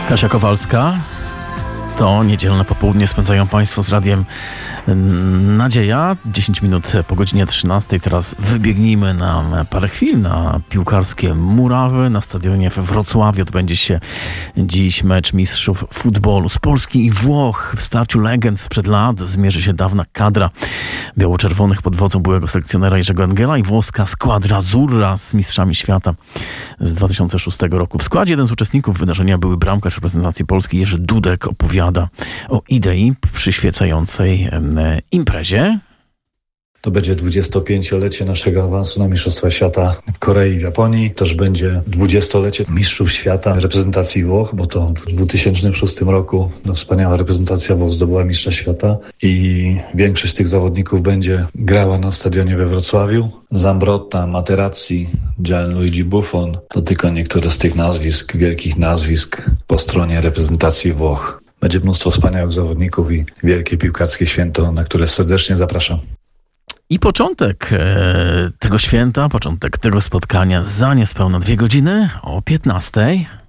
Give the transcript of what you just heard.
Kasia Kowalska. To niedzielne popołudnie spędzają Państwo z Radiem Nadzieja. 10 minut po godzinie 13. Teraz wybiegnijmy na parę chwil na piłkarskie murawy. Na stadionie we Wrocławiu odbędzie się dziś mecz mistrzów futbolu z Polski i Włoch. W starciu legend sprzed lat zmierzy się dawna kadra biało-czerwonych pod wodzą byłego selekcjonera Jerzego Engela i włoska Squadra Azzurra z mistrzami świata z 2006 roku. W składzie jeden z uczestników wydarzenia były bramkarz reprezentacji Polski Jerzy Dudek opowiada o idei przyświecającej imprezie. To będzie 25-lecie naszego awansu na Mistrzostwa Świata w Korei i w Japonii. Też będzie 20-lecie Mistrzów Świata reprezentacji Włoch, bo to w 2006 roku wspaniała reprezentacja Włoch zdobyła Mistrza Świata i większość z tych zawodników będzie grała na stadionie we Wrocławiu. Zambrotta, Materazzi, Gianluigi Buffon to tylko niektóre z tych nazwisk, wielkich nazwisk po stronie reprezentacji Włoch. Będzie mnóstwo wspaniałych zawodników i wielkie piłkarskie święto, na które serdecznie zapraszam. I początek tego święta, początek tego spotkania za niespełna 2 godziny o 15:00.